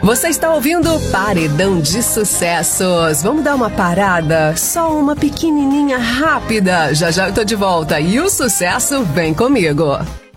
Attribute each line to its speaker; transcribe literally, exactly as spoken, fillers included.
Speaker 1: Você está ouvindo Paredão de Sucessos. Vamos dar uma parada? Só uma pequenininha rápida. Já já eu tô de volta e o sucesso vem comigo.